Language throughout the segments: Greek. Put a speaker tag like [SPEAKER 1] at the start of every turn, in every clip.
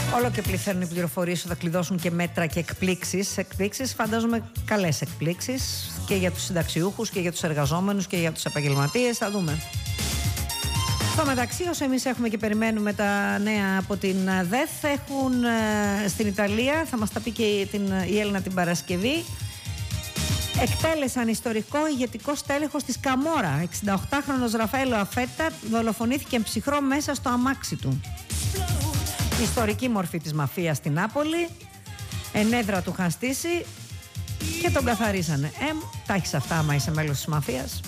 [SPEAKER 1] Όλο και πληθαίνουν οι πληροφορίες ότι θα κλειδώσουν και μέτρα και εκπλήξεις. Φαντάζομαι καλές εκπλήξεις και για τους συνταξιούχους και για τους εργαζόμενους και για τους επαγγελματίες. Θα δούμε. Στο μεταξύ, όσο εμείς έχουμε και περιμένουμε τα νέα από την ΔΕΘ, έχουν στην Ιταλία, θα μας τα πει και η Έλληνα την Παρασκευή, εκτέλεσαν ιστορικό ηγετικό στέλεχος της Καμόρα. 68χρονος Ραφαέλο Αφέτα δολοφονήθηκε ψυχρό μέσα στο αμάξι του. Ιστορική μορφή της μαφίας στην Νάπολη. Ενέδρα του είχαν στήσει και τον καθαρίσανε. Τα έχεις αυτά άμα είσαι μέλος της μαφίας.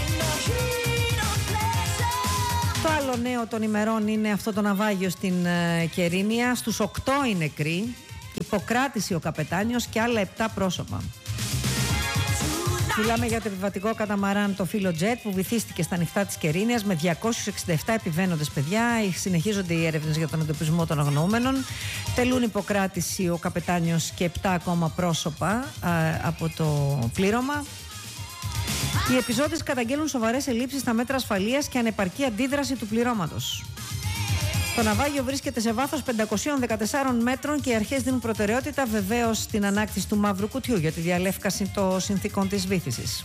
[SPEAKER 1] Το άλλο νέο των ημερών είναι αυτό το ναυάγιο στην Κερίνια. Στους 8 οι νεκροί, υποκράτηση ο καπετάνιος και άλλα 7 πρόσωπα. Μιλάμε για το επιβατικό καταμαράν το Φίλο Τζετ που βυθίστηκε στα νυχτά της Κερίνιας με 267 επιβαίνοντες παιδιά. Συνεχίζονται οι έρευνες για τον εντοπισμό των αγνοούμενων. Τελούν υποκράτηση ο καπετάνιος και 7 ακόμα πρόσωπα από το πλήρωμα. Οι επιζώντες καταγγέλνουν σοβαρές ελλείψεις στα μέτρα ασφαλείας και ανεπαρκή αντίδραση του πληρώματος. Το ναυάγιο βρίσκεται σε βάθος 514 μέτρων και οι αρχές δίνουν προτεραιότητα βεβαίως στην ανάκτηση του μαύρου κουτιού για τη διαλεύκαση των συνθήκων της βύθισης.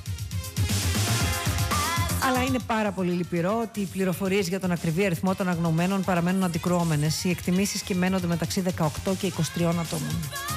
[SPEAKER 1] Αλλά είναι πάρα πολύ λυπηρό ότι οι πληροφορίες για τον ακριβή αριθμό των αγνοωμένων παραμένουν αντικρουόμενες. Οι εκτιμήσεις κυμαίνονται μεταξύ 18 και 23 ατόμων.